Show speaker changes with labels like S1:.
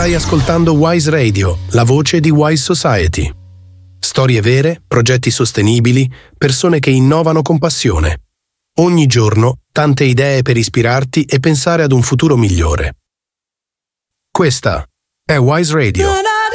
S1: Stai ascoltando Wise Radio, la voce di Wise Society. Storie vere, progetti sostenibili, persone che innovano con passione. Ogni giorno, tante idee per ispirarti e pensare ad un futuro migliore. Questa è Wise Radio.